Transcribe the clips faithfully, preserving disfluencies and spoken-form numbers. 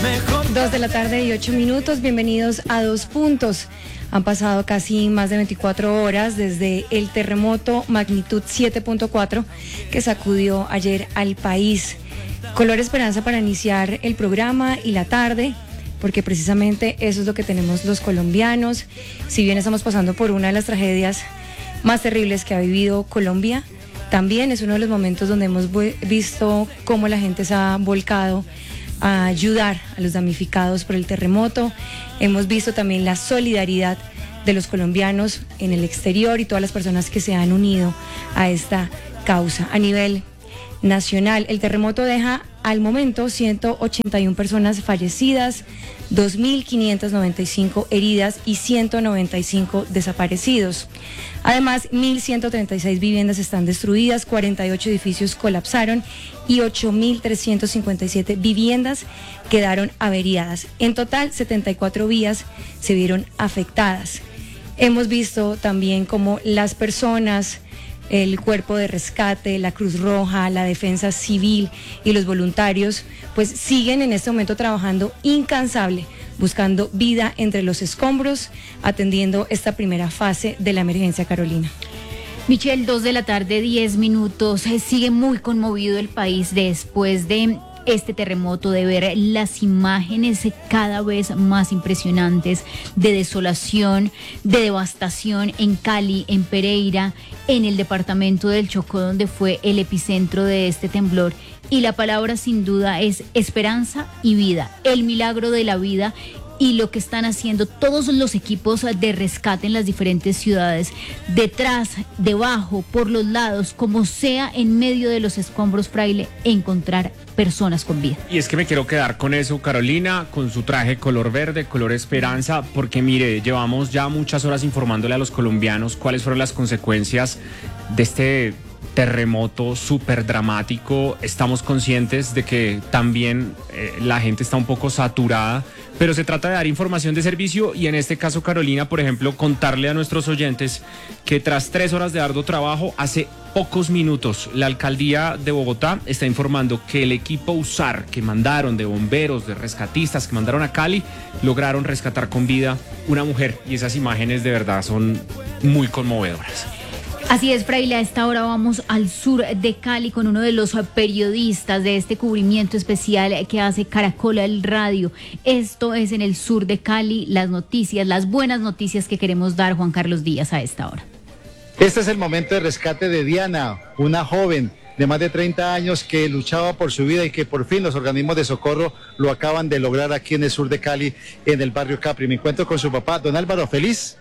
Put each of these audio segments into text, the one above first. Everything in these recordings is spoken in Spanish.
Dos de la tarde y ocho minutos, bienvenidos a Dos Puntos. Han pasado casi más de veinticuatro horas desde el terremoto magnitud siete punto cuatro que sacudió ayer al país. Color esperanza para iniciar el programa y la tarde, porque precisamente eso es lo que tenemos los colombianos. Si bien estamos pasando por una de las tragedias más terribles que ha vivido Colombia, también es uno de los momentos donde hemos visto cómo la gente se ha volcado a ayudar a los damnificados por el terremoto. Hemos visto también la solidaridad de los colombianos en el exterior y todas las personas que se han unido a esta causa. A nivel nacional, el terremoto deja al momento ciento ochenta y una personas fallecidas, dos mil quinientas noventa y cinco heridas y ciento noventa y cinco desaparecidos. Además, mil ciento treinta y seis viviendas están destruidas, cuarenta y ocho edificios colapsaron y ocho mil trescientas cincuenta y siete viviendas quedaron averiadas. En total, setenta y cuatro vías se vieron afectadas. Hemos visto también cómo las personas, el Cuerpo de Rescate, la Cruz Roja, la Defensa Civil y los voluntarios, pues siguen en este momento trabajando incansable, buscando vida entre los escombros, atendiendo esta primera fase de la emergencia, Carolina. Michelle, dos de la tarde, diez minutos. Sigue muy conmovido el país después de este terremoto, de ver las imágenes cada vez más impresionantes de desolación, de devastación en Cali, en Pereira, en el departamento del Chocó, donde fue el epicentro de este temblor. Y la palabra sin duda es esperanza y vida, el milagro de la vida y lo que están haciendo todos los equipos de rescate en las diferentes ciudades, detrás, debajo, por los lados, como sea, en medio de los escombros, Fraile, encontrar personas con vida. Y es que me quiero quedar con eso, Carolina, con su traje color verde, color esperanza, porque mire, llevamos ya muchas horas informándole a los colombianos cuáles fueron las consecuencias de este terremoto súper dramático. Estamos conscientes de que también eh, la gente está un poco saturada, pero se trata de dar información de servicio y en este caso, Carolina, por ejemplo, contarle a nuestros oyentes que tras tres horas de arduo trabajo, hace pocos minutos, la alcaldía de Bogotá está informando que el equipo USAR que mandaron de bomberos, de rescatistas que mandaron a Cali, lograron rescatar con vida una mujer y esas imágenes de verdad son muy conmovedoras. Así es, Fraile, a esta hora vamos al sur de Cali con uno de los periodistas de este cubrimiento especial que hace Caracol el Radio. Esto es en el sur de Cali, las noticias, las buenas noticias que queremos dar, Juan Carlos Díaz, a esta hora. Este es el momento de rescate de Diana, una joven de más de treinta años que luchaba por su vida y que por fin los organismos de socorro lo acaban de lograr aquí en el sur de Cali, en el barrio Capri. Me encuentro con su papá, don Álvaro, ¿feliz?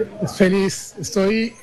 Feliz, estoy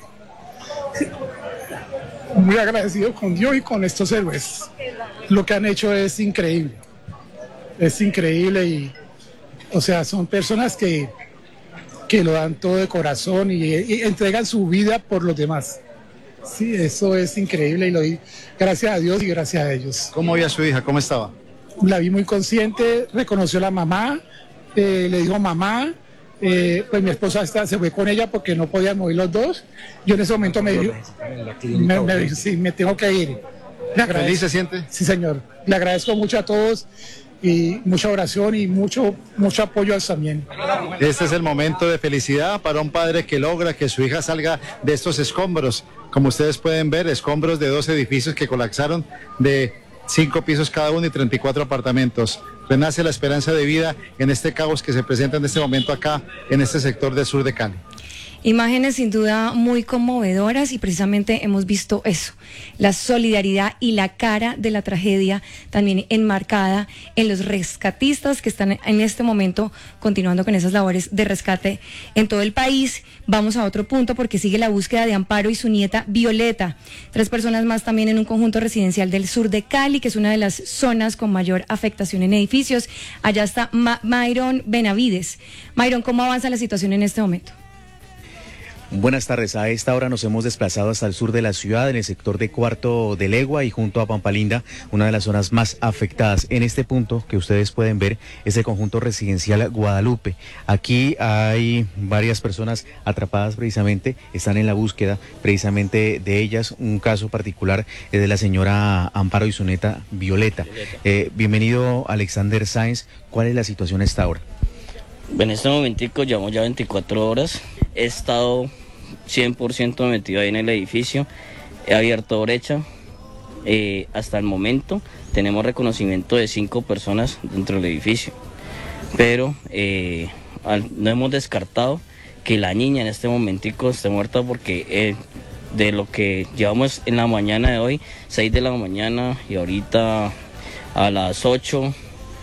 muy agradecido con Dios y con estos héroes. Lo que han hecho es increíble, es increíble y, o sea, son personas que, que lo dan todo de corazón y, y entregan su vida por los demás. Sí, eso es increíble y lo di gracias a Dios y gracias a ellos. ¿Cómo vio a su hija? ¿Cómo estaba? La vi muy consciente, reconoció a la mamá, eh, le dijo mamá. Eh, pues mi esposa está, se fue con ella porque no podían mover los dos. Yo en ese momento me dijo, me, me, sí, me tengo que ir. ¿Feliz se siente? Sí, señor. Le agradezco mucho a todos y mucha oración y mucho, mucho apoyo al también. Este es el momento de felicidad para un padre que logra que su hija salga de estos escombros. Como ustedes pueden ver, escombros de dos edificios que colapsaron de cinco pisos cada uno y treinta y cuatro apartamentos. Renace la esperanza de vida en este caos que se presenta en este momento acá, en este sector del sur de Cali. Imágenes sin duda muy conmovedoras y precisamente hemos visto eso, la solidaridad y la cara de la tragedia también enmarcada en los rescatistas que están en este momento continuando con esas labores de rescate en todo el país. Vamos a otro punto porque sigue la búsqueda de Amparo y su nieta Violeta, tres personas más también en un conjunto residencial del sur de Cali, que es una de las zonas con mayor afectación en edificios. Allá está Ma- Mayron Benavides. Mayron, ¿cómo avanza la situación en este momento? Buenas tardes. A esta hora nos hemos desplazado hasta el sur de la ciudad, en el sector de Cuarto de Legua y junto a Pampalinda, una de las zonas más afectadas. En este punto que ustedes pueden ver es el conjunto residencial Guadalupe. Aquí hay varias personas atrapadas precisamente, están en la búsqueda precisamente de ellas. Un caso particular es de la señora Amparo y su neta Violeta. Eh, bienvenido, Alexander Sáenz. ¿Cuál es la situación a esta hora? En este momentico llevamos ya veinticuatro horas. He estado cien por ciento metido ahí en el edificio, he abierto brecha, eh, hasta el momento tenemos reconocimiento de cinco personas dentro del edificio, pero eh, al, no hemos descartado que la niña en este momentico esté muerta porque eh, de lo que llevamos en la mañana de hoy, seis de la mañana y ahorita a las ocho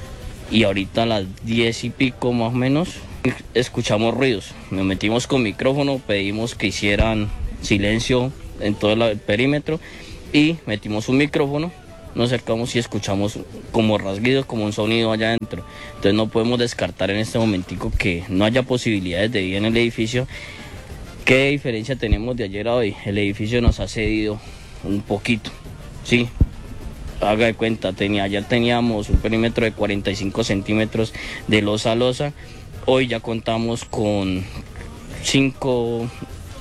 y ahorita a las diez y pico más o menos, escuchamos ruidos, nos metimos con micrófono, pedimos que hicieran silencio en todo el perímetro y metimos un micrófono, nos acercamos y escuchamos como rasguidos, como un sonido allá adentro. Entonces no podemos descartar en este momentico que no haya posibilidades de vida en el edificio. ¿Qué diferencia tenemos de ayer a hoy? El edificio nos ha cedido un poquito, sí. Haga de cuenta, tenía, ayer teníamos un perímetro de cuarenta y cinco centímetros de losa a losa. Hoy ya contamos con cinco,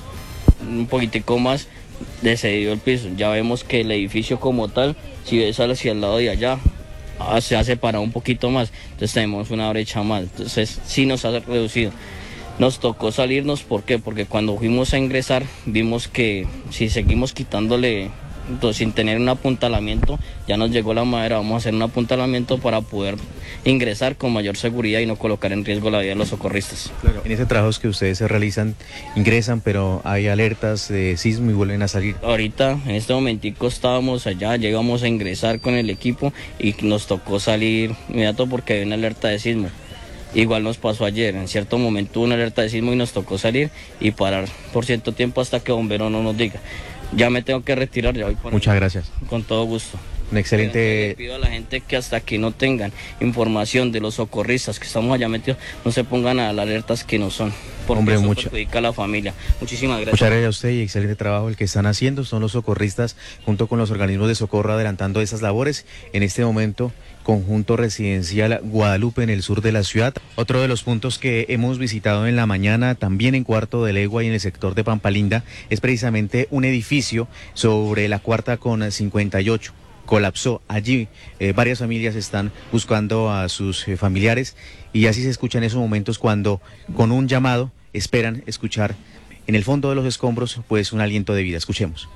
un poquitico más de cedido el piso. Ya vemos que el edificio como tal, si ves hacia el lado de allá, se ha separado un poquito más. Entonces tenemos una brecha más. Entonces sí nos ha reducido. Nos tocó salirnos, ¿por qué? Porque cuando fuimos a ingresar vimos que si seguimos quitándole, entonces, sin tener un apuntalamiento, ya nos llegó la madera, vamos a hacer un apuntalamiento para poder ingresar con mayor seguridad y no colocar en riesgo la vida de los socorristas. Claro. En ese trabajo que ustedes se realizan, ingresan, pero hay alertas de sismo y vuelven a salir. Ahorita, en este momentico estábamos allá, llegamos a ingresar con el equipo y nos tocó salir inmediato porque había una alerta de sismo. Igual nos pasó ayer, en cierto momento hubo una alerta de sismo y nos tocó salir y parar por cierto tiempo hasta que bombero no nos diga. Ya me tengo que retirar, ya voy por Muchas ahí. gracias. Con todo gusto. Un excelente... Le pido a la gente que hasta que no tengan información de los socorristas que estamos allá metidos, no se pongan a las alertas que no son, porque Hombre, eso mucho. perjudica a la familia. Muchísimas gracias. Muchas gracias a usted y excelente trabajo el que están haciendo. Son los socorristas junto con los organismos de socorro adelantando esas labores. En este momento, conjunto residencial Guadalupe en el sur de la ciudad. Otro de los puntos que hemos visitado en la mañana, también en Cuarto de Legua y en el sector de Pampalinda, es precisamente un edificio sobre la Cuarta con cincuenta y ocho. Colapsó allí, eh, varias familias están buscando a sus eh, familiares y así se escucha en esos momentos cuando con un llamado esperan escuchar en el fondo de los escombros pues un aliento de vida. Escuchemos.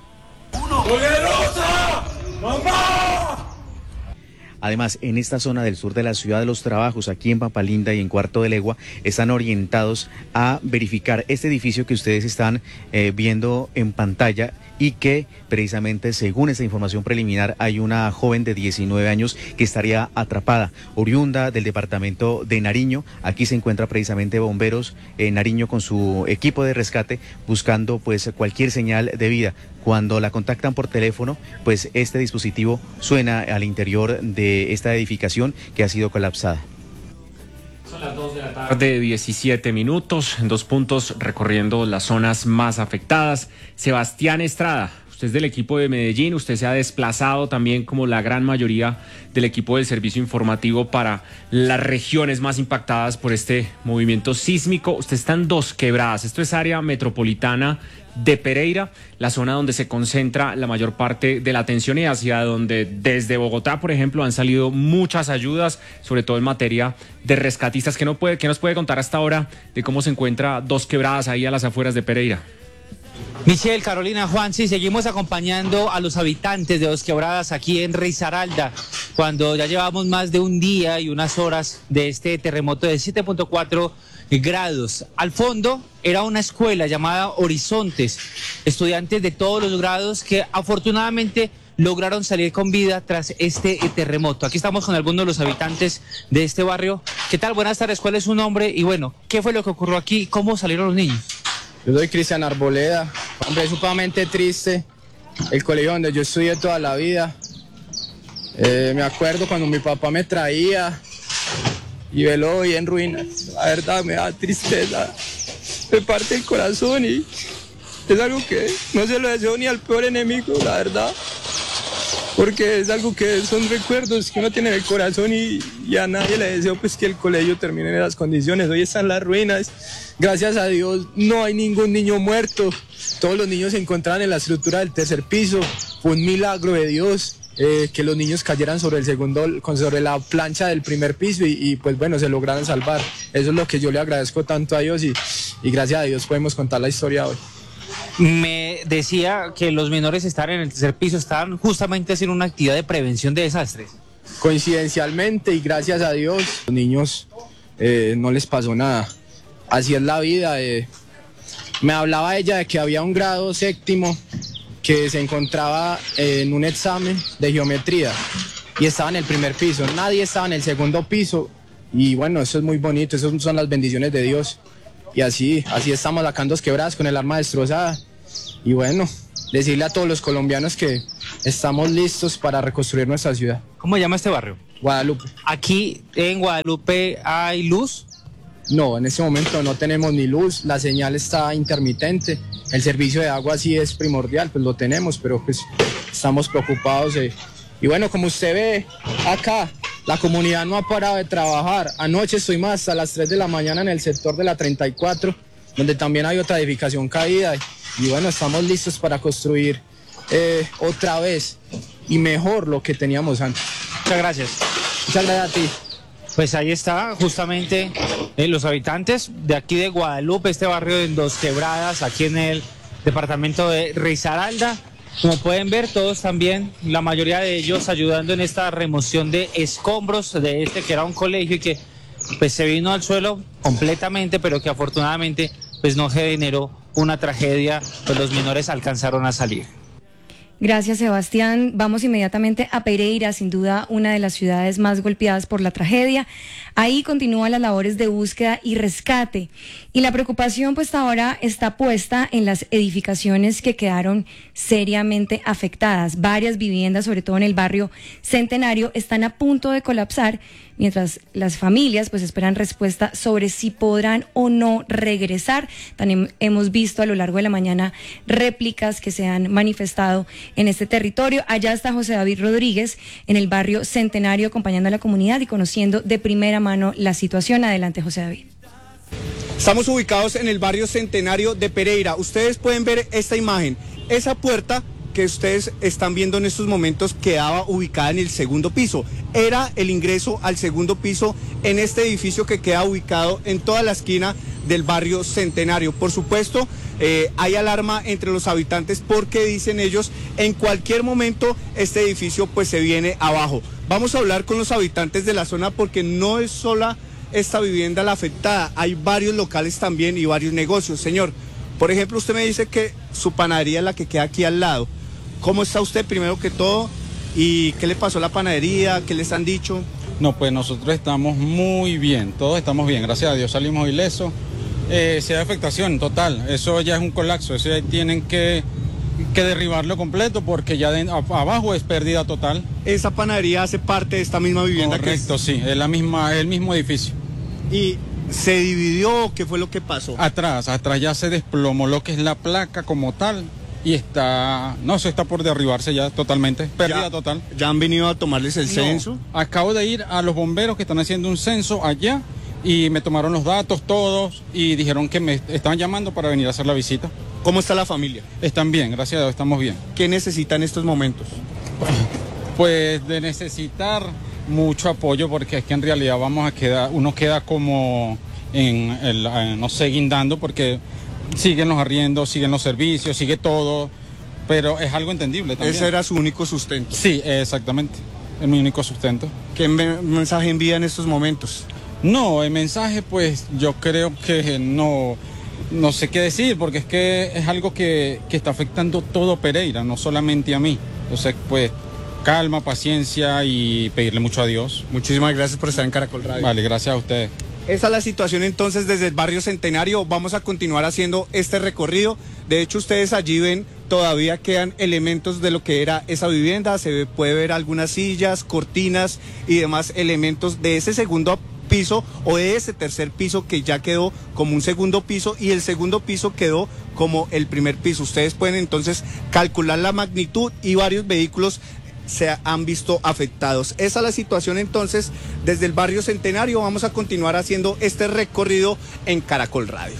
¡Poderosa! ¡Mamá! Además, en esta zona del sur de la ciudad, los trabajos aquí en Pampalinda y en Cuarto de Legua están orientados a verificar este edificio que ustedes están eh, viendo en pantalla y que precisamente, según esta información preliminar, hay una joven de diecinueve años que estaría atrapada, oriunda del departamento de Nariño. Aquí se encuentra precisamente bomberos en Nariño con su equipo de rescate buscando pues cualquier señal de vida. Cuando la contactan por teléfono, pues este dispositivo suena al interior de esta edificación que ha sido colapsada. Son las dos de la tarde, diecisiete minutos, en dos puntos recorriendo las zonas más afectadas. Sebastián Estrada, usted es del equipo de Medellín, usted se ha desplazado también como la gran mayoría del equipo del servicio informativo para las regiones más impactadas por este movimiento sísmico. Usted está en Dos Quebradas, esto es área metropolitana de Pereira, la zona donde se concentra la mayor parte de la atención y hacia donde desde Bogotá, por ejemplo, han salido muchas ayudas, sobre todo en materia de rescatistas. ¿Qué, no puede, qué nos puede contar hasta ahora de cómo se encuentra Dos Quebradas ahí a las afueras de Pereira? Michelle, Carolina, Juan, sí, seguimos acompañando a los habitantes de Dos Quebradas aquí en Risaralda, cuando ya llevamos más de un día y unas horas de este terremoto de siete punto cuatro grados. Al fondo era una escuela llamada Horizontes, estudiantes de todos los grados que afortunadamente lograron salir con vida tras este terremoto. Aquí estamos con algunos de los habitantes de este barrio. ¿Qué tal? Buenas tardes, ¿cuál es su nombre? Y bueno, ¿qué fue lo que ocurrió aquí? ¿Cómo salieron los niños? Yo soy Cristian Arboleda, hombre, sumamente triste, el colegio donde yo estudié toda la vida. Eh, me acuerdo cuando mi papá me traía y verlo hoy en ruinas, la verdad me da tristeza, me parte el corazón y es algo que no se lo deseo ni al peor enemigo, la verdad. Porque es algo que son recuerdos que uno tiene en el corazón y, y a nadie le deseo pues que el colegio termine en esas condiciones. Hoy están las ruinas, gracias a Dios no hay ningún niño muerto, todos los niños se encontraban en la estructura del tercer piso, fue un milagro de Dios eh, que los niños cayeran sobre el segundo, sobre la plancha del primer piso y, y pues bueno, se lograron salvar. Eso es lo que yo le agradezco tanto a Dios y, y gracias a Dios podemos contar la historia hoy. Me decía que los menores están en el tercer piso, estaban justamente haciendo una actividad de prevención de desastres. Coincidencialmente y gracias a Dios, los niños eh, no les pasó nada. Así es la vida. Eh. Me hablaba ella de que había un grado séptimo que se encontraba en un examen de geometría y estaba en el primer piso. Nadie estaba en el segundo piso y bueno, eso es muy bonito, esas son las bendiciones de Dios. Y así, así estamos acá en Dos Quebradas con el arma destrozada. Y bueno, decirle a todos los colombianos que estamos listos para reconstruir nuestra ciudad. ¿Cómo se llama este barrio? Guadalupe. ¿Aquí en Guadalupe hay luz? No, en este momento no tenemos ni luz, la señal está intermitente. El servicio de agua sí es primordial, pues lo tenemos, pero pues estamos preocupados. De... Y bueno, como usted ve acá, la comunidad no ha parado de trabajar. Anoche estuvimos hasta las tres de la mañana en el sector de la treinta y cuatro, donde también hay otra edificación caída. Y bueno, estamos listos para construir eh, otra vez y mejor lo que teníamos antes. Muchas gracias. Muchas gracias a ti. Pues ahí está justamente eh, los habitantes de aquí de Guadalupe, este barrio de Dos Quebradas, aquí en el departamento de Risaralda. Como pueden ver, todos también, la mayoría de ellos ayudando en esta remoción de escombros de este que era un colegio y que pues se vino al suelo completamente, pero que afortunadamente pues no generó una tragedia, pues los menores alcanzaron a salir. Gracias, Sebastián. Vamos inmediatamente a Pereira, sin duda una de las ciudades más golpeadas por la tragedia. Ahí continúan las labores de búsqueda y rescate. Y la preocupación pues ahora está puesta en las edificaciones que quedaron seriamente afectadas. Varias viviendas, sobre todo en el barrio Centenario, están a punto de colapsar, mientras las familias pues esperan respuesta sobre si podrán o no regresar. También hemos visto a lo largo de la mañana réplicas que se han manifestado en este territorio. Allá está José David Rodríguez en el barrio Centenario acompañando a la comunidad y conociendo de primera mano la situación. Adelante, José David. Estamos ubicados en el barrio Centenario de Pereira. Ustedes pueden ver esta imagen. Esa puerta que ustedes están viendo en estos momentos quedaba ubicada en el segundo piso. Era el ingreso al segundo piso en este edificio que queda ubicado en toda la esquina del barrio Centenario. Por supuesto, eh, hay alarma entre los habitantes porque dicen ellos, en cualquier momento este edificio pues se viene abajo. Vamos a hablar con los habitantes de la zona porque no es sola esta vivienda la afectada, hay varios locales también y varios negocios. Señor, por ejemplo, usted me dice que su panadería es la que queda aquí al lado. ¿Cómo está usted primero que todo? ¿Y qué le pasó a la panadería? ¿Qué les han dicho? No, pues nosotros estamos muy bien, todos estamos bien, gracias a Dios salimos ilesos. Eh, si hay afectación total, eso ya es un colapso, eso ya tienen que, que derribarlo completo porque ya de, a, abajo es pérdida total. ¿Esa panadería hace parte de esta misma vivienda? Correcto, que es... sí, es la misma, es el mismo edificio. ¿Y se dividió? ¿Qué fue lo que pasó? Atrás, atrás ya se desplomó lo que es la placa como tal. Y está, no, se está por derribarse ya totalmente, pérdida ya, total. ¿Ya han venido a tomarles el no, censo? Acabo de ir a los bomberos que están haciendo un censo allá y me tomaron los datos todos y dijeron que me estaban llamando para venir a hacer la visita. ¿Cómo está la familia? Están bien, gracias a Dios, estamos bien. ¿Qué necesitan en estos momentos? Pues de necesitar mucho apoyo porque es que en realidad vamos a quedar, uno queda como en el, en, no sé, guindando porque... siguen los arriendos, siguen los servicios, sigue todo, pero es algo entendible también. ¿Ese era su único sustento? Sí, exactamente, es mi único sustento. ¿Qué mensaje envía en estos momentos? No, el mensaje pues yo creo que no, no sé qué decir, porque es que es algo que, que está afectando todo Pereira, no solamente a mí. Entonces pues calma, paciencia y pedirle mucho a Dios. Muchísimas gracias por estar en Caracol Radio. Vale, gracias a ustedes. Esa es la situación entonces desde el barrio Centenario. Vamos a continuar haciendo este recorrido. De hecho, ustedes allí ven, todavía quedan elementos de lo que era esa vivienda. Se puede ver algunas sillas, cortinas y demás elementos de ese segundo piso o de ese tercer piso que ya quedó como un segundo piso y el segundo piso quedó como el primer piso. Ustedes pueden entonces calcular la magnitud y varios vehículos se han visto afectados. Esa es la situación entonces desde el barrio Centenario. Vamos a continuar haciendo este recorrido en Caracol Radio.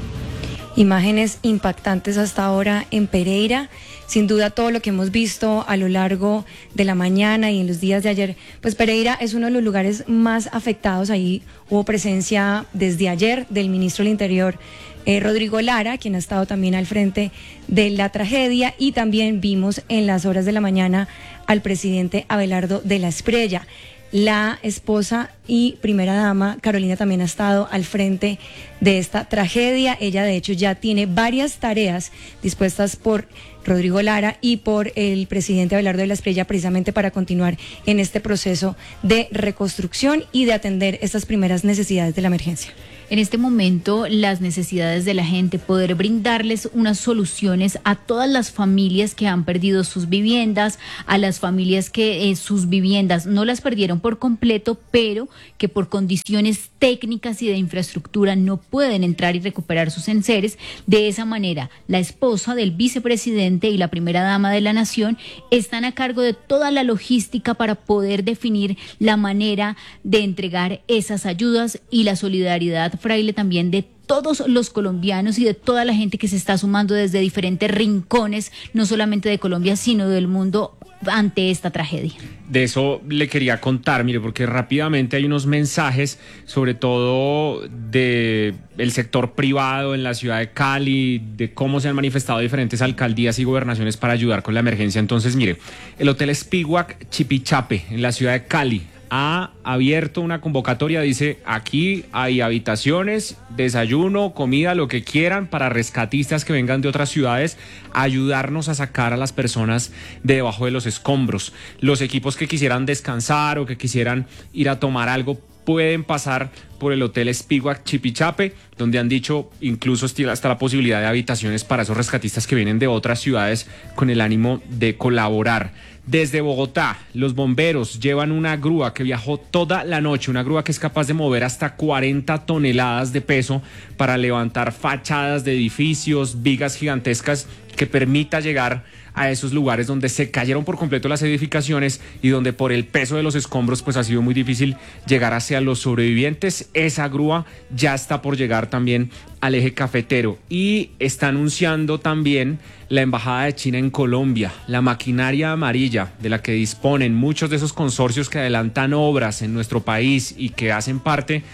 Imágenes impactantes hasta ahora en Pereira. Sin duda todo lo que hemos visto a lo largo de la mañana y en los días de ayer, pues Pereira es uno de los lugares más afectados. Ahí hubo presencia desde ayer del ministro del Interior, eh, Rodrigo Lara, quien ha estado también al frente de la tragedia, y también vimos en las horas de la mañana al presidente Abelardo de la Espriella. La esposa y primera dama, Carolina, también ha estado al frente de esta tragedia. Ella, de hecho, ya tiene varias tareas dispuestas por Rodrigo Lara y por el presidente Abelardo de la Espriella, precisamente para continuar en este proceso de reconstrucción y de atender estas primeras necesidades de la emergencia. En este momento, las necesidades de la gente, poder brindarles unas soluciones a todas las familias que han perdido sus viviendas, a las familias que eh, sus viviendas no las perdieron por completo, pero que por condiciones técnicas y de infraestructura no pueden entrar y recuperar sus enseres. De esa manera, la esposa del vicepresidente y la primera dama de la nación están a cargo de toda la logística para poder definir la manera de entregar esas ayudas y la solidaridad, Fraile, también de todos los colombianos y de toda la gente que se está sumando desde diferentes rincones, no solamente de Colombia, sino del mundo, ante esta tragedia. De eso le quería contar, mire, porque rápidamente hay unos mensajes, sobre todo de el sector privado en la ciudad de Cali, de cómo se han manifestado diferentes alcaldías y gobernaciones para ayudar con la emergencia. Entonces, mire, el Hotel Spiwak Chipichape en la ciudad de Cali ha abierto una convocatoria, dice, aquí hay habitaciones, desayuno, comida, lo que quieran para rescatistas que vengan de otras ciudades, ayudarnos a sacar a las personas de debajo de los escombros. Los equipos que quisieran descansar o que quisieran ir a tomar algo pueden pasar por el Hotel Spiwak Chipichape, donde han dicho incluso hasta la posibilidad de habitaciones para esos rescatistas que vienen de otras ciudades con el ánimo de colaborar. Desde Bogotá, los bomberos llevan una grúa que viajó toda la noche, una grúa que es capaz de mover hasta cuarenta toneladas de peso para levantar fachadas de edificios, vigas gigantescas que permita llegar a esos lugares donde se cayeron por completo las edificaciones y donde por el peso de los escombros pues ha sido muy difícil llegar hacia los sobrevivientes. Esa grúa ya está por llegar también al eje cafetero y está anunciando también la Embajada de China en Colombia, la maquinaria amarilla de la que disponen muchos de esos consorcios que adelantan obras en nuestro país y que hacen parte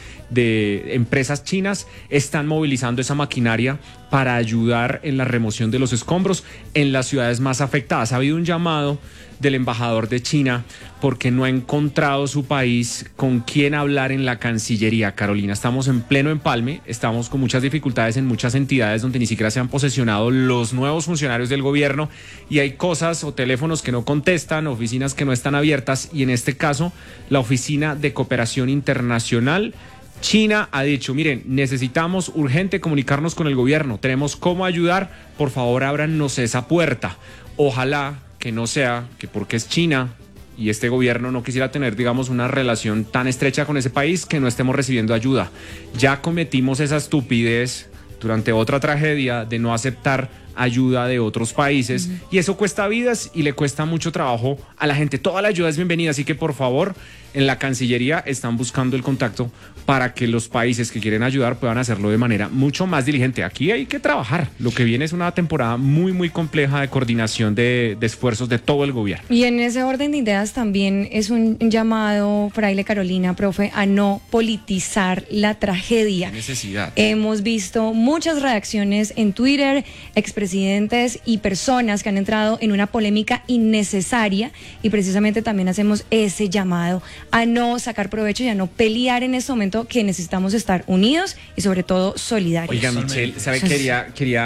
de empresas chinas, están movilizando esa maquinaria para ayudar en la remoción de los escombros en las ciudades más afectadas. Ha habido un llamado del embajador de China porque no ha encontrado su país con quién hablar en la Cancillería. Carolina, estamos en pleno empalme, estamos con muchas dificultades en muchas entidades donde ni siquiera se han posesionado los nuevos funcionarios del gobierno y hay cosas o teléfonos que no contestan, oficinas que no están abiertas y en este caso la Oficina de Cooperación Internacional China ha dicho, miren, necesitamos urgente comunicarnos con el gobierno, tenemos cómo ayudar, por favor ábranos esa puerta. Ojalá que no sea que porque es China y este gobierno no quisiera tener, digamos, una relación tan estrecha con ese país que no estemos recibiendo ayuda. Ya cometimos esa estupidez durante otra tragedia de no aceptar ayuda de otros países, uh-huh. y eso cuesta vidas y le cuesta mucho trabajo a la gente. Toda la ayuda es bienvenida, así que por favor, en la Cancillería están buscando el contacto para que los países que quieren ayudar puedan hacerlo de manera mucho más diligente. Aquí hay que trabajar. Lo que viene es una temporada muy, muy compleja de coordinación de, de esfuerzos de todo el gobierno. Y en ese orden de ideas también es un llamado, Fraile, Carolina, profe, a no politizar la tragedia. Necesidad. Hemos visto muchas reacciones en Twitter, expresidentes y personas que han entrado en una polémica innecesaria y precisamente también hacemos ese llamado a no sacar provecho y a no pelear en este momento, que necesitamos estar unidos y sobre todo solidarios. Oiga, Michelle, ¿sabe? Quería, quería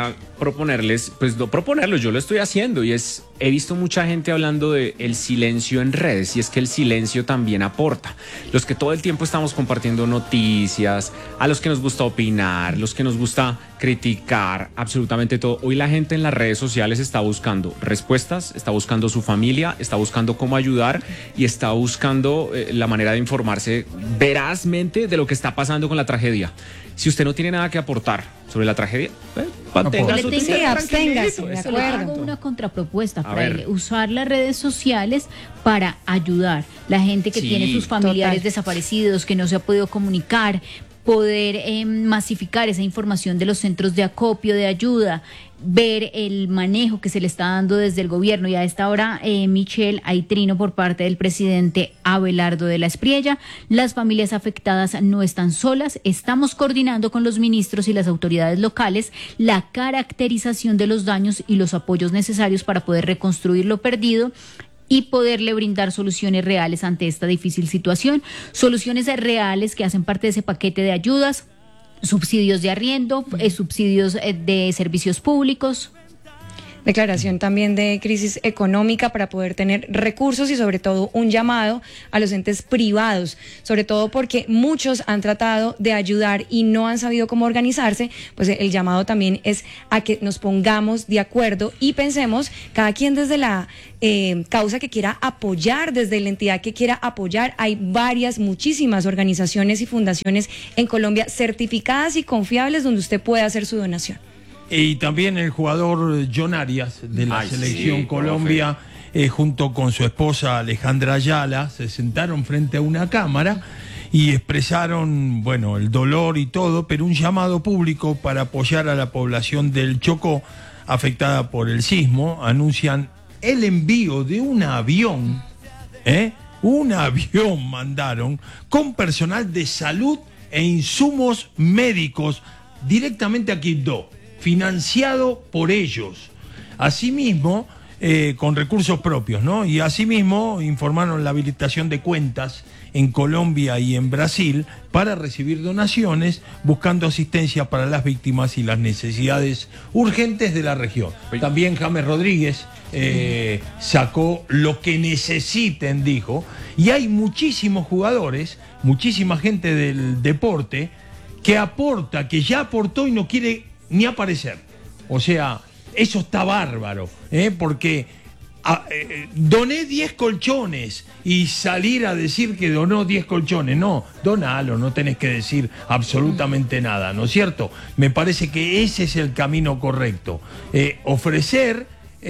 proponerles, pues no proponerlo, yo lo estoy haciendo y es, he visto mucha gente hablando de el silencio en redes y es que el silencio también aporta. Los que todo el tiempo estamos compartiendo noticias, a los que nos gusta opinar, los que nos gusta criticar, absolutamente todo. Hoy la gente en las redes sociales está buscando respuestas, está buscando su familia, está buscando cómo ayudar y está buscando eh, la manera de informarse verazmente de lo que está pasando con la tragedia. Si usted no tiene nada que aportar sobre la tragedia, eh, mantenga su sí, absténgase, de acuerdo. Hago una contrapropuesta, A Fraile, ver. usar las redes sociales para ayudar la gente que Sí, tiene sus familiares total. desaparecidos, que no se ha podido comunicar, poder eh, masificar esa información de los centros de acopio, de ayuda, ver el manejo que se le está dando desde el gobierno. Y a esta hora, eh, Michelle, hay trino por parte del presidente Abelardo de la Espriella. Las familias afectadas no están solas. Estamos coordinando con los ministros y las autoridades locales la caracterización de los daños y los apoyos necesarios para poder reconstruir lo perdido y poderle brindar soluciones reales ante esta difícil situación, soluciones reales que hacen parte de ese paquete de ayudas, subsidios de arriendo, eh, subsidios eh, de servicios públicos. Declaración también de crisis económica para poder tener recursos y sobre todo un llamado a los entes privados, sobre todo porque muchos han tratado de ayudar y no han sabido cómo organizarse. Pues el llamado también es a que nos pongamos de acuerdo y pensemos cada quien desde la eh, causa que quiera apoyar, desde la entidad que quiera apoyar. Hay varias, muchísimas organizaciones y fundaciones en Colombia certificadas y confiables donde usted puede hacer su donación. Y también el jugador John Arias de la Ay, selección sí, Colombia, eh, junto con su esposa Alejandra Ayala, se sentaron frente a una cámara y expresaron, bueno, el dolor y todo, pero un llamado público para apoyar a la población del Chocó afectada por el sismo. Anuncian el envío de un avión, ¿eh? Un avión mandaron con personal de salud e insumos médicos directamente a Quibdó, financiado por ellos, asimismo eh, con recursos propios, ¿no? Y asimismo informaron la habilitación de cuentas en Colombia y en Brasil para recibir donaciones, buscando asistencia para las víctimas y las necesidades urgentes de la región. También James Rodríguez eh, sacó lo que necesiten, dijo, y hay muchísimos jugadores, muchísima gente del deporte que aporta, que ya aportó y no quiere ni aparecer. O sea, eso está bárbaro, ¿eh? Porque a, eh, doné diez colchones y salir a decir que donó diez colchones, no, donalo, no tenés que decir absolutamente nada, ¿no es cierto? Me parece que ese es el camino correcto, eh, ofrecer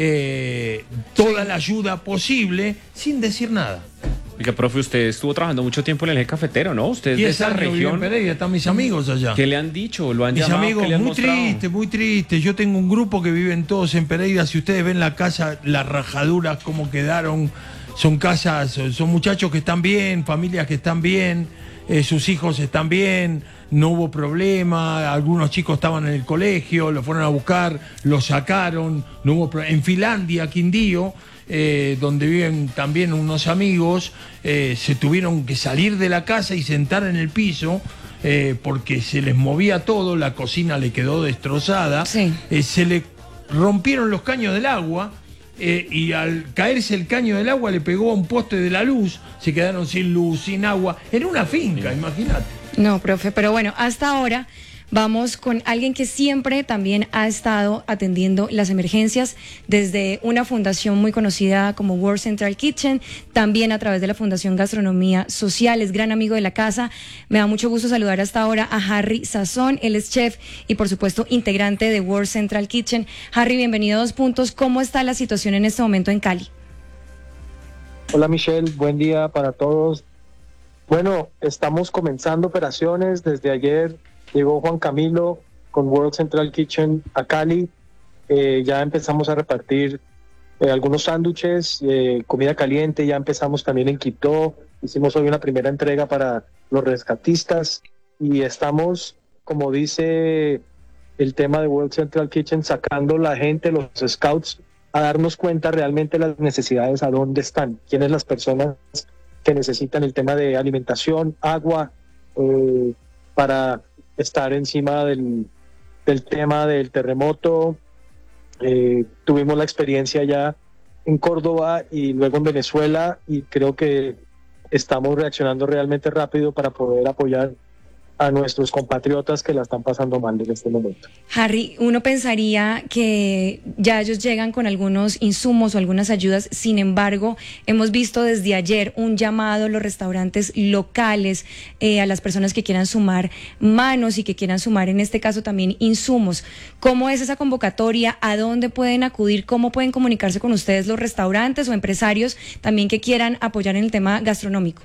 eh, toda la ayuda posible sin decir nada. Oiga, profe, usted estuvo trabajando mucho tiempo en el eje cafetero, ¿no? Usted es de diez esa años viví en región. Pereira, están mis amigos allá. ¿Qué le han dicho? ¿Lo han Mis llamado? amigos, ¿Qué le han muy mostrado? triste, muy triste. Yo tengo un grupo que viven todos en Pereira. Si ustedes ven la casa, las rajaduras, cómo quedaron, son casas, son muchachos que están bien, familias que están bien, eh, sus hijos están bien, no hubo problema, algunos chicos estaban en el colegio, lo fueron a buscar, lo sacaron, no hubo problema. En Finlandia, Quindío, Eh, donde viven también unos amigos, eh, se tuvieron que salir de la casa y sentar en el piso eh, porque se les movía todo, la cocina le quedó destrozada, Sí. eh, se le rompieron los caños del agua eh, y al caerse el caño del agua le pegó a un poste de la luz, se quedaron sin luz, sin agua, en una finca, imagínate. No, profe, pero bueno, hasta ahora vamos con alguien que siempre también ha estado atendiendo las emergencias desde una fundación muy conocida como World Central Kitchen, también a través de la Fundación Gastronomía Social, es gran amigo de la casa. Me da mucho gusto saludar hasta ahora a Harry Sazón, él es chef y por supuesto integrante de World Central Kitchen. Harry, bienvenido a Dos Puntos. ¿Cómo está la situación en este momento en Cali? Hola Michelle, buen día para todos. Bueno, estamos comenzando operaciones desde ayer. Llegó Juan Camilo con World Central Kitchen a Cali. Eh, ya empezamos a repartir eh, algunos sándwiches, eh, comida caliente. Ya empezamos también en Quibdó. Hicimos hoy una primera entrega para los rescatistas. Y estamos, como dice el tema de World Central Kitchen, sacando la gente, los scouts, a darnos cuenta realmente las necesidades, a dónde están, quiénes las personas que necesitan el tema de alimentación, agua, eh, para estar encima del, del tema del terremoto, Eh, tuvimos la experiencia ya en Córdoba y luego en Venezuela y creo que estamos reaccionando realmente rápido para poder apoyar a nuestros compatriotas que la están pasando mal en este momento. Harry, uno pensaría que ya ellos llegan con algunos insumos o algunas ayudas, sin embargo, hemos visto desde ayer un llamado a los restaurantes locales, eh, a las personas que quieran sumar manos y que quieran sumar en este caso también insumos. ¿Cómo es esa convocatoria? ¿A dónde pueden acudir? ¿Cómo pueden comunicarse con ustedes los restaurantes o empresarios también que quieran apoyar en el tema gastronómico?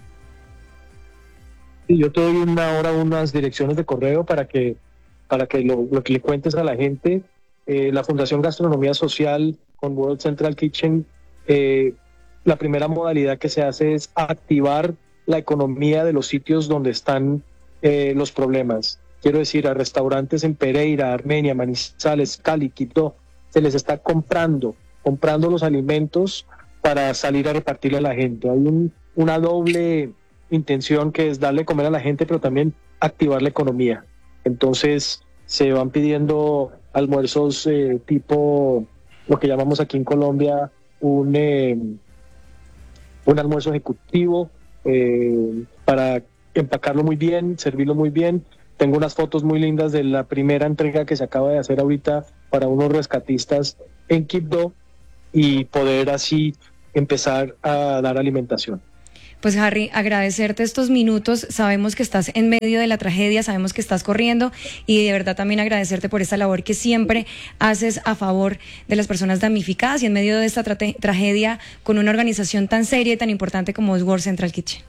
Y yo te doy una hora unas direcciones de correo para que para que lo, lo que le cuentes a la gente. Eh, la Fundación Gastronomía Social con World Central Kitchen, eh, la primera modalidad que se hace es activar la economía de los sitios donde están eh, los problemas. Quiero decir, a restaurantes en Pereira, Armenia, Manizales, Cali, Quito, se les está comprando, comprando los alimentos para salir a repartirle a la gente. Hay un, una doble intención que es darle comer a la gente, pero también activar la economía. Entonces se van pidiendo almuerzos eh, tipo lo que llamamos aquí en Colombia un, eh, un almuerzo ejecutivo eh, para empacarlo muy bien, servirlo muy bien. Tengo unas fotos muy lindas de la primera entrega que se acaba de hacer ahorita para unos rescatistas en Quibdó y poder así empezar a dar alimentación. Pues Harry, agradecerte estos minutos, sabemos que estás en medio de la tragedia, sabemos que estás corriendo y de verdad también agradecerte por esta labor que siempre haces a favor de las personas damnificadas y en medio de esta tra tragedia con una organización tan seria y tan importante como es World Central Kitchen.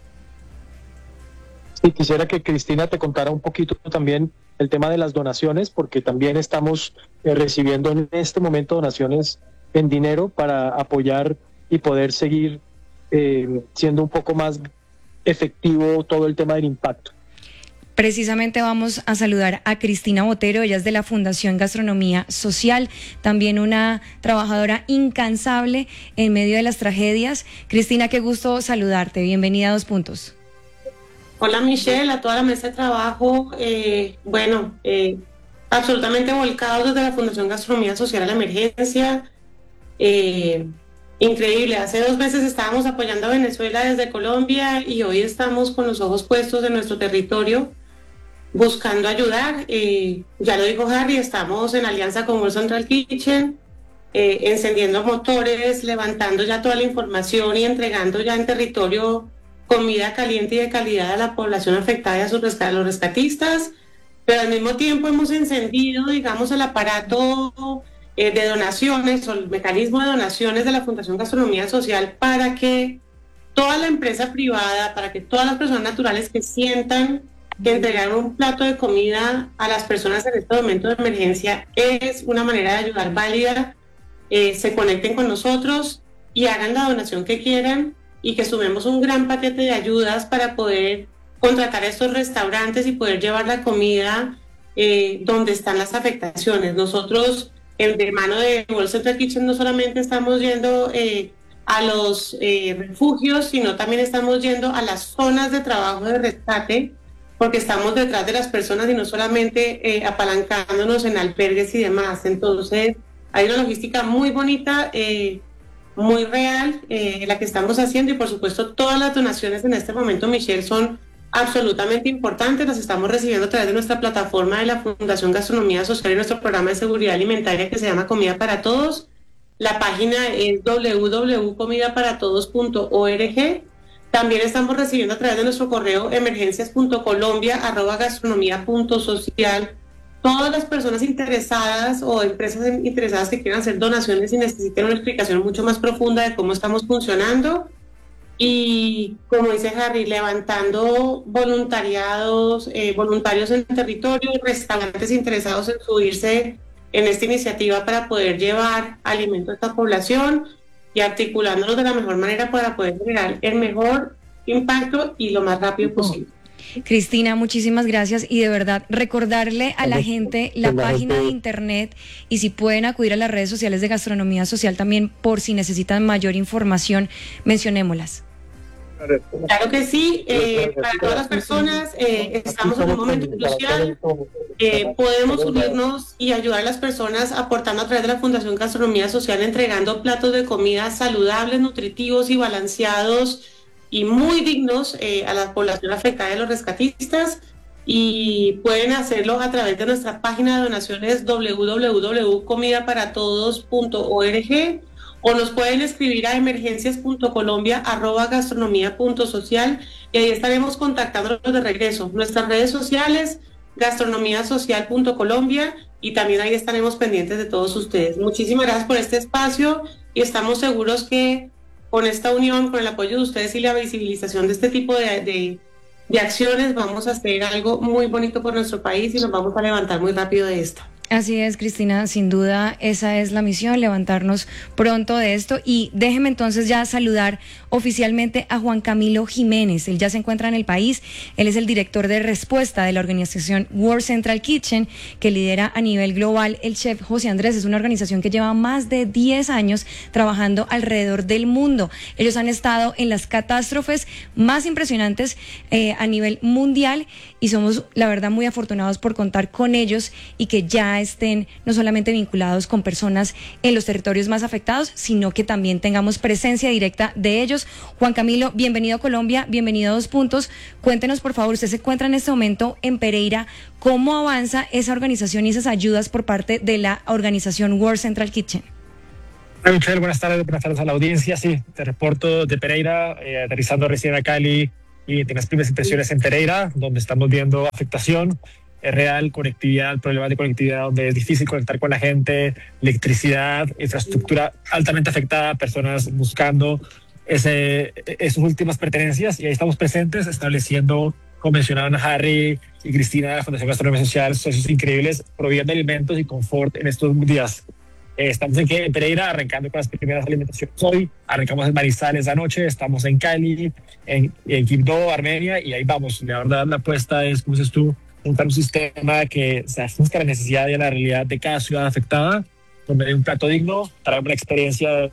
Y quisiera que Cristina te contara un poquito también el tema de las donaciones, porque también estamos eh, recibiendo en este momento donaciones en dinero para apoyar y poder seguir Eh, siendo un poco más efectivo todo el tema del impacto. Precisamente vamos a saludar a Cristina Botero, ella es de la Fundación Gastronomía Social, también una trabajadora incansable en medio de las tragedias. Cristina, qué gusto saludarte, bienvenida a Dos Puntos. Hola Michelle, a toda la mesa de trabajo, eh, bueno, eh, absolutamente volcados desde la Fundación Gastronomía Social a la emergencia. Eh, Increíble, hace dos meses estábamos apoyando a Venezuela desde Colombia y hoy estamos con los ojos puestos en nuestro territorio buscando ayudar. Eh, ya lo dijo Harry, estamos en alianza con World Central Kitchen, eh, encendiendo motores, levantando ya toda la información y entregando ya en territorio comida caliente y de calidad a la población afectada y a, sus resc- a los rescatistas, pero al mismo tiempo hemos encendido, digamos, el aparato de donaciones o el mecanismo de donaciones de la Fundación Gastronomía Social para que toda la empresa privada, para que todas las personas naturales que sientan que entregar un plato de comida a las personas en este momento de emergencia es una manera de ayudar válida, eh, se conecten con nosotros y hagan la donación que quieran y que sumemos un gran paquete de ayudas para poder contratar a estos restaurantes y poder llevar la comida eh, donde están las afectaciones. Nosotros de mano de World Central Kitchen no solamente estamos yendo eh, a los eh, refugios, sino también estamos yendo a las zonas de trabajo de rescate, porque estamos detrás de las personas y no solamente eh, apalancándonos en albergues y demás. Entonces hay una logística muy bonita, eh, muy real, eh, la que estamos haciendo y por supuesto todas las donaciones en este momento, Michelle, son absolutamente importantes, las estamos recibiendo a través de nuestra plataforma de la Fundación Gastronomía Social y nuestro programa de seguridad alimentaria que se llama Comida para Todos. La página es doble u doble u doble u punto comida para todos punto org. También estamos recibiendo a través de nuestro correo emergencias punto colombia arroba gastronomía punto social todas las personas interesadas o empresas interesadas que quieran hacer donaciones y necesiten una explicación mucho más profunda de cómo estamos funcionando. Y como dice Harry, levantando voluntariados, eh, voluntarios en territorio, restaurantes interesados en subirse en esta iniciativa para poder llevar alimento a esta población y articulándonos de la mejor manera para poder generar el mejor impacto y lo más rápido posible. Cristina, muchísimas gracias y de verdad recordarle a la gente la página de internet y si pueden acudir a las redes sociales de Gastronomía Social también por si necesitan mayor información, mencionémoslas. Claro que sí, eh, para todas las personas eh, estamos en un momento crucial, eh, podemos unirnos y ayudar a las personas aportando a través de la Fundación Gastronomía Social, entregando platos de comida saludables, nutritivos y balanceados y muy dignos eh, a la población afectada de los rescatistas, y pueden hacerlo a través de nuestra página de donaciones doble u doble u doble u punto comida para todos punto org, o nos pueden escribir a emergencias punto colombia arroba gastronomía punto social y ahí estaremos contactándolos de regreso. Nuestras redes sociales, gastronomía social punto colombia, y también ahí estaremos pendientes de todos ustedes. Muchísimas gracias por este espacio y estamos seguros que con esta unión, con el apoyo de ustedes y la visibilización de este tipo de, de, de acciones, vamos a hacer algo muy bonito por nuestro país y nos vamos a levantar muy rápido de esta. Así es, Cristina, sin duda esa es la misión, levantarnos pronto de esto. Y déjeme entonces ya saludar oficialmente a Juan Camilo Jiménez. Él ya se encuentra en el país, él es el director de respuesta de la organización World Central Kitchen, que lidera a nivel global el chef José Andrés. Es una organización que lleva más de diez años trabajando alrededor del mundo. Ellos han estado en las catástrofes más impresionantes eh, a nivel mundial, y somos, la verdad, muy afortunados por contar con ellos y que ya estén no solamente vinculados con personas en los territorios más afectados, sino que también tengamos presencia directa de ellos. Juan Camilo, bienvenido a Colombia, bienvenido a Dos Puntos. Cuéntenos, por favor, usted se encuentra en este momento en Pereira. ¿Cómo avanza esa organización y esas ayudas por parte de la organización World Central Kitchen? Hola, Michelle, buenas tardes, buenas tardes a la audiencia. Sí, te reporto de Pereira, eh, aterrizando recién a Cali, y tienes primeras impresiones en Pereira, donde estamos viendo afectación es real, conectividad, problemas de conectividad donde es difícil conectar con la gente, electricidad, infraestructura altamente afectada, personas buscando ese, esas últimas pertenencias, y ahí estamos presentes estableciendo, como mencionaban Harry y Cristina de la Fundación Gastronomía Social, socios increíbles, proviendo alimentos y confort en estos días. Eh, estamos en, en Pereira arrancando con las primeras alimentaciones hoy, arrancamos en Manizales anoche, estamos en Cali, en, en Quibdó, Armenia, y ahí vamos. La verdad, la apuesta es, como dices tú, montar un sistema que se ajuste a la necesidad y a la realidad de cada ciudad afectada, donde hay un plato digno, para una experiencia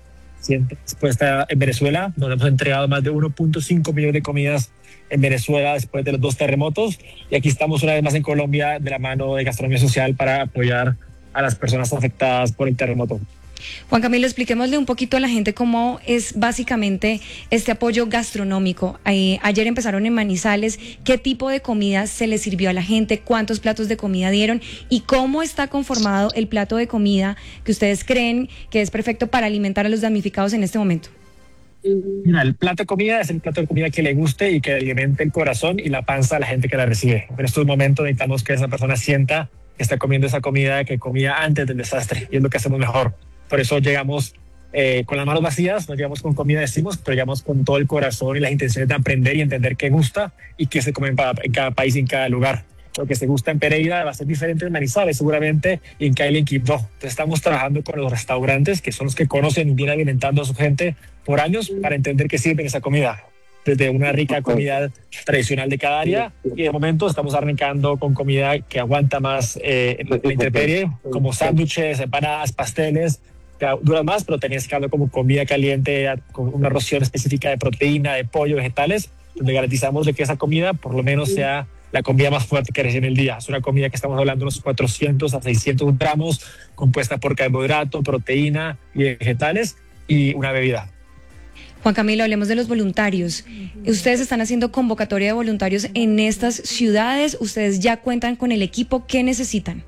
expuesta en Venezuela, donde hemos entregado más de uno punto cinco millones de comidas en Venezuela después de los dos terremotos, y aquí estamos una vez más en Colombia de la mano de Gastronomía Social para apoyar a las personas afectadas por el terremoto. Juan Camilo, expliquémosle un poquito a la gente cómo es básicamente este apoyo gastronómico. Eh, ayer empezaron en Manizales, ¿qué tipo de comida se les sirvió a la gente? ¿Cuántos platos de comida dieron? ¿Y cómo está conformado el plato de comida que ustedes creen que es perfecto para alimentar a los damnificados en este momento? Mira, el plato de comida es el plato de comida que le guste y que alimente el corazón y la panza a la gente que la recibe. En estos momentos necesitamos que esa persona sienta que está comiendo esa comida que comía antes del desastre, y es lo que hacemos mejor. Por eso llegamos eh, con las manos vacías, no llegamos con comida, decimos, pero llegamos con todo el corazón y las intenciones de aprender y entender qué gusta y qué se come en, en cada país y en cada lugar. Lo que se gusta en Pereira va a ser diferente en Manizales, seguramente, y en Cali, en Quibdó. Entonces estamos trabajando con los restaurantes, que son los que conocen y vienen alimentando a su gente por años, para entender qué sirven esa comida, desde una rica comida tradicional de cada área, y de momento estamos arrancando con comida que aguanta más eh, la intemperie, como sándwiches, empanadas, pasteles, que duran más, pero tenías que hablar como comida caliente, con una ración específica de proteína, de pollo, vegetales, donde garantizamos de que esa comida por lo menos sea la comida más fuerte que recibe en el día. Es una comida que estamos hablando de unos cuatrocientos a seiscientos gramos, compuesta por carbohidrato, proteína y vegetales, y una bebida. Juan Camilo, hablemos de los voluntarios. Ustedes están haciendo convocatoria de voluntarios en estas ciudades. Ustedes ya cuentan con el equipo. ¿Qué necesitan?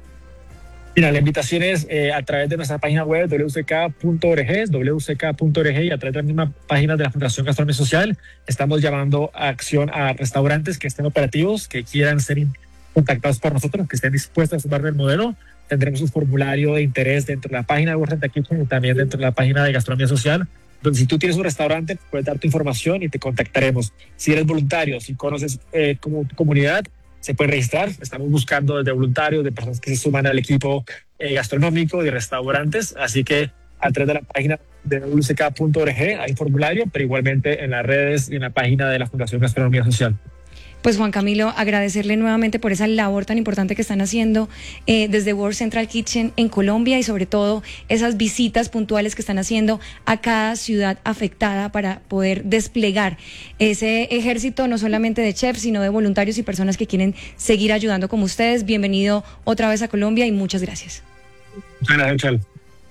Mira, la invitación es eh, a través de nuestra página web w c k punto org, w c k punto org, y a través de la misma página de la Fundación Gastronomía Social. Estamos llamando a acción a restaurantes que estén operativos, que quieran ser contactados por nosotros, que estén dispuestos a sumar del modelo. Tendremos un formulario de interés dentro de la página de World Central Kitchen y también dentro de la página de Gastronomía Social, donde si tú tienes un restaurante, puedes dar tu información y te contactaremos. Si eres voluntario, si conoces eh, como tu comunidad, se puede registrar. Estamos buscando desde voluntarios, de personas que se suman al equipo eh, gastronómico de restaurantes, así que a través de la página de w c k punto org hay formulario, pero igualmente en las redes y en la página de la Fundación Gastronomía Social. Pues Juan Camilo, agradecerle nuevamente por esa labor tan importante que están haciendo eh, desde World Central Kitchen en Colombia y sobre todo esas visitas puntuales que están haciendo a cada ciudad afectada para poder desplegar ese ejército no solamente de chefs, sino de voluntarios y personas que quieren seguir ayudando como ustedes. Bienvenido otra vez a Colombia y muchas gracias. Muchas gracias, Michelle.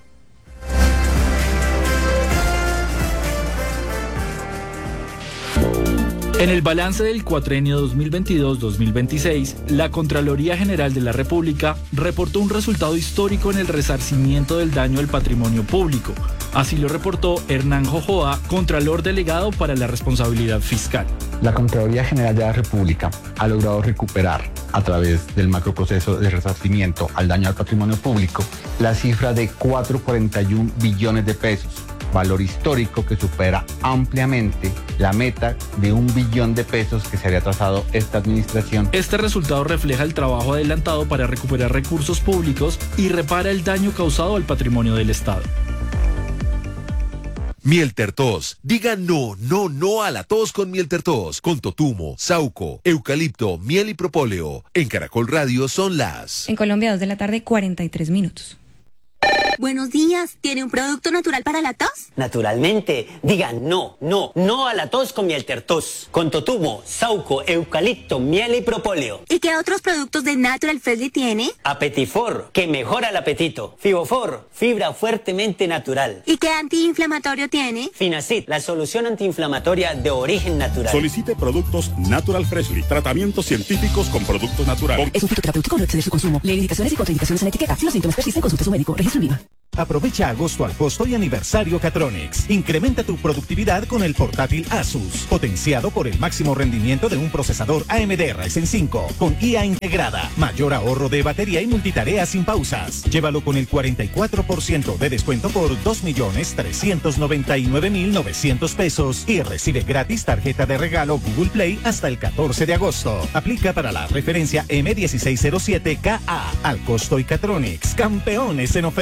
En el balance del cuatrienio dos mil veintidós dos mil veintiséis, la Contraloría General de la República reportó un resultado histórico en el resarcimiento del daño al patrimonio público. Así lo reportó Hernán Jojoa, Contralor Delegado para la Responsabilidad Fiscal. La Contraloría General de la República ha logrado recuperar, a través del macroproceso de resarcimiento al daño al patrimonio público, la cifra de cuatro coma cuarenta y un billones de pesos, valor histórico que supera ampliamente la meta de un billón de pesos que se había trazado esta administración. Este resultado refleja el trabajo adelantado para recuperar recursos públicos y repara el daño causado al patrimonio del Estado. Mieltertos. Diga no, no, no a la tos con Mieltertos. Con totumo, sauco, eucalipto, miel y propóleo. En Caracol Radio son las... En Colombia, dos de la tarde, cuarenta y tres minutos. Buenos días, ¿tiene un producto natural para la tos? Naturalmente, diga no, no, no a la tos con Mieltertos. Con totumo, sauco, eucalipto, miel y propóleo. ¿Y qué otros productos de Natural Freshly tiene? Apetifor, que mejora el apetito. Fibofor, fibra fuertemente natural. ¿Y qué antiinflamatorio tiene? Finacid, la solución antiinflamatoria de origen natural. Solicite productos Natural Freshly, tratamientos científicos con productos naturales. Es un fitoterapéutico, no exceder su consumo. Lee indicaciones y contraindicaciones en etiqueta. Si los síntomas persisten, consulte a su médico. Registro en Viva. Aprovecha agosto al costo y aniversario Catronics. Incrementa tu productividad con el portátil Asus, potenciado por el máximo rendimiento de un procesador A M D Ryzen cinco, con I A integrada, mayor ahorro de batería y multitarea sin pausas. Llévalo con el cuarenta y cuatro por ciento de descuento por dos millones trescientos noventa y nueve mil novecientos pesos y recibe gratis tarjeta de regalo Google Play hasta el catorce de agosto. Aplica para la referencia M dieciséis cero siete K A. Al costo y Catronics, campeones en oferta.